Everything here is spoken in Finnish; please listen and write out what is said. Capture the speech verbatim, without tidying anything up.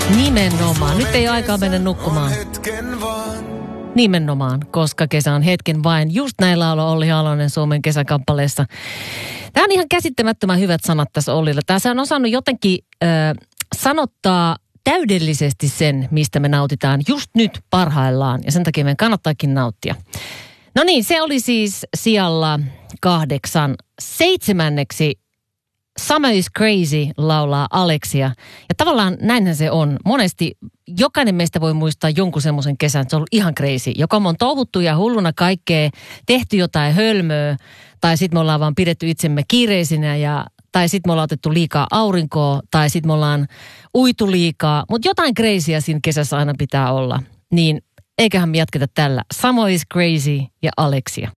Nimenomaan. Nyt ei ole aikaa mennä nukkumaan. Nimenomaan, koska kesä on hetken vain. Just näin lauloi Olli Halonen Suomen kesäkappaleessa. Tämä on ihan käsittämättömän hyvät sanat tässä Ollilla. Tässä on osannut jotenkin äh, sanottaa täydellisesti sen, mistä me nautitaan just nyt parhaillaan. Ja sen takia meidän kannattaakin nauttia. No niin, se oli siis sijalla kahdeksan. Seitsemänneksi Summer is Crazy laulaa Alexia. Ja tavallaan näinhän se on. Monesti jokainen meistä voi muistaa jonkun semmoisen kesän, että se on ollut ihan crazy. Joka on touhuttu ja hulluna kaikkea, tehty jotain hölmöä, tai sitten me ollaan vaan pidetty itsemme kiireisinä, ja, tai sitten me ollaan otettu liikaa aurinkoa, tai sitten me ollaan uitu liikaa. Mutta jotain crazyä siinä kesässä aina pitää olla. Niin eiköhän me jatketa tällä. Summer is Crazy ja Alexia.